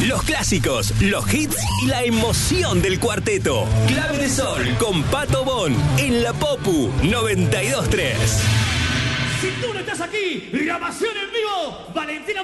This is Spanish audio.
Los clásicos, los hits y la emoción del cuarteto. Clave de Sol con Pato Bon en la Popu 92.3. Si tú no estás aquí, grabación en vivo, Valentina